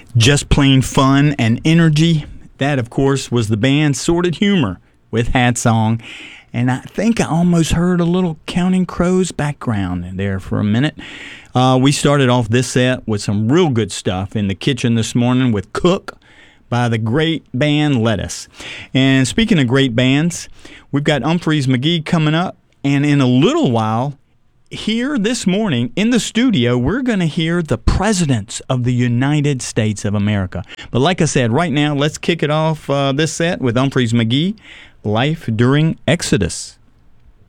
Just plain fun and energy. That, of course, was the band Sordid Humor with Hat Song. And I think I almost heard a little Counting Crows background there for a minute. We started off this set with some real good stuff in the kitchen this morning with Cook by the great band Lettuce. And speaking of great bands, we've got Umphrey's McGee coming up. And in a little while, here this morning in the studio, we're going to hear the presidents of the United States of America. But like I said, right now, let's kick it off this set with Umphrey's McGee, Life During Exodus.